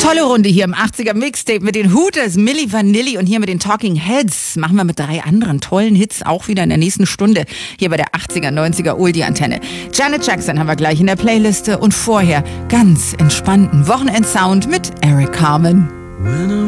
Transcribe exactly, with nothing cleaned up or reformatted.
Volle Runde hier im achtziger Mixtape mit den Hooters, Milli Vanilli und hier mit den Talking Heads. Machen wir mit drei anderen tollen Hits auch wieder in der nächsten Stunde hier bei der achtziger, neunziger Oldie-Antenne. Janet Jackson haben wir gleich in der Playliste und vorher ganz entspannten Wochenendsound mit Eric Carmen.